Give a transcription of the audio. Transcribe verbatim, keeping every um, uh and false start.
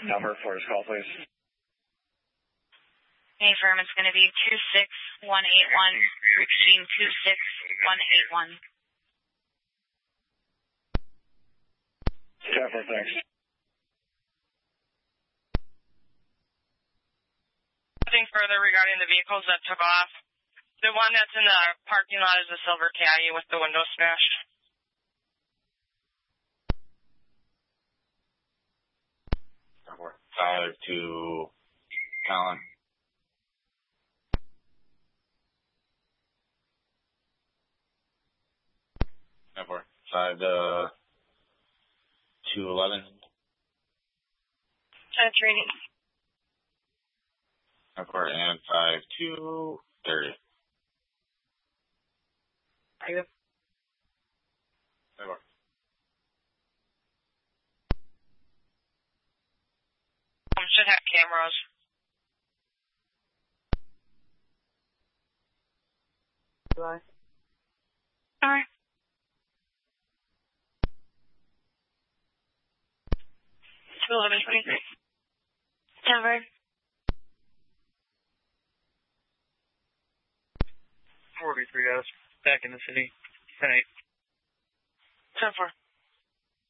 Number for his call, please. Hey, firm, it's going to be two six one eight one, routine two six one eight one. Jennifer, thanks. Nothing further regarding the vehicles that took off. The one that's in the parking lot is the silver Caddy with the window smashed. Five to Talon. Number five to two eleven. That's reading. Number and five to thirty. Are you? Number. Um, should have cameras. Do I? Alright. two eleven twenty-three. Denver. forty-three guys. Back in the city. ten eight. ten four.